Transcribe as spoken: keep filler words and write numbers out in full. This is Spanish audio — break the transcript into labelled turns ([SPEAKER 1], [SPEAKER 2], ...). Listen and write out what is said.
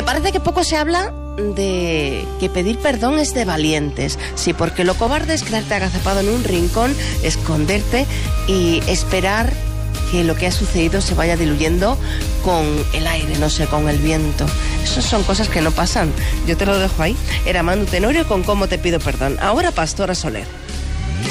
[SPEAKER 1] Parece que poco se habla de que pedir perdón es de valientes. Sí, porque lo cobarde es quedarte agazapado en un rincón, esconderte y esperar que lo que ha sucedido se vaya diluyendo con el aire, no sé, con el viento. Esas son cosas que no pasan. Yo te lo dejo ahí. Era Manu Tenorio con Cómo te pido perdón. Ahora Pastora Soler.